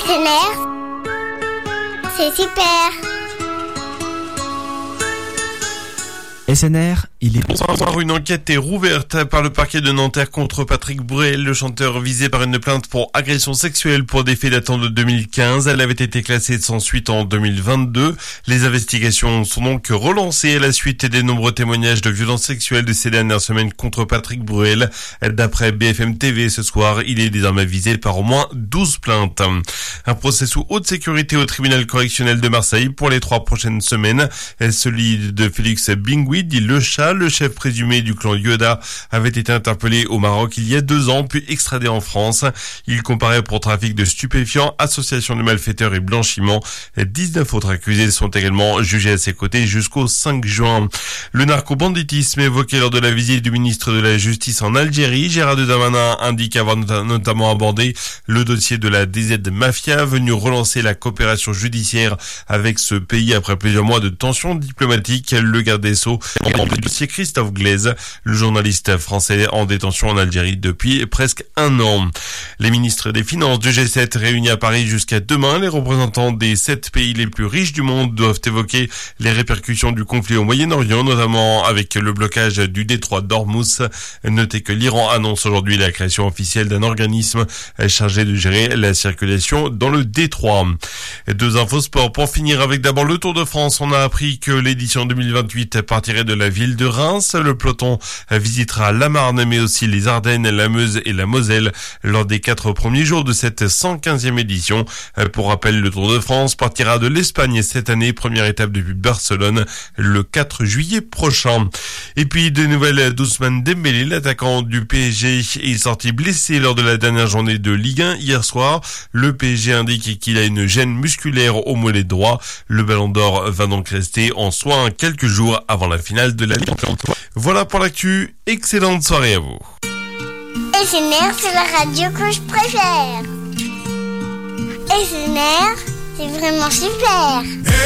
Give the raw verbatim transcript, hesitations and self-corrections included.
S N R, c'est super. S N R, il est... Bonsoir, une enquête est rouverte par le parquet de Nanterre contre Patrick Bruel, le chanteur visé par une plainte pour agression sexuelle pour des faits datant de deux mille quinze. Elle avait été classée sans suite en deux mille vingt-deux. Les investigations sont donc relancées à la suite des nombreux témoignages de violences sexuelles de ces dernières semaines contre Patrick Bruel. D'après B F M T V ce soir, il est désormais visé par au moins douze plaintes. Un procès sous haute sécurité au tribunal correctionnel de Marseille pour les trois prochaines semaines. Celui de Félix Bingui, dit Le Chat, le chef présumé du clan Yoda, avait été interpellé au Maroc il y a deux ans, puis extradé en France. Il comparaît pour trafic de stupéfiants, association de malfaiteurs et blanchiment. dix-neuf autres accusés sont également jugés à ses côtés jusqu'au cinq juin. Le narco-banditisme évoqué lors de la visite du ministre de la Justice en Algérie, Gérald Darmanin indique avoir notamment abordé le dossier de la D Z Mafia, venu relancer la coopération judiciaire avec ce pays après plusieurs mois de tensions diplomatiques. Le garde des Sceaux dans le dossier Christophe Glaise, le journaliste français en détention en Algérie depuis presque un an. Les ministres des Finances du G sept réunis à Paris jusqu'à demain, les représentants des sept pays les plus riches du monde doivent évoquer les répercussions du conflit au Moyen-Orient, notamment avec le blocage du détroit d'Ormuz. Notez que l'Iran annonce aujourd'hui la création officielle d'un organisme chargé de gérer la circulation dans le détroit. Deux infos sport pour finir avec d'abord le Tour de France. On a appris que l'édition deux mille vingt-huit partirait de la ville de Reims. Le peloton visitera la Marne, mais aussi les Ardennes, la Meuse et la Moselle lors des quatre premiers jours de cette cent quinzième édition. Pour rappel, le Tour de France partira de l'Espagne cette année, première étape depuis Barcelone le quatre juillet prochain. Et puis de nouvelles d'Ousmane Dembélé, l'attaquant du P S G est sorti blessé lors de la dernière journée de Ligue un hier soir. Le P S G indique qu'il a une gêne musculaire au mollet droit. Le Ballon d'Or va donc rester en soins quelques jours avant la finale de la Ligue. Voilà pour l'actu, excellente soirée à vous. S N R, c'est la radio que je préfère. S N R, c'est vraiment super.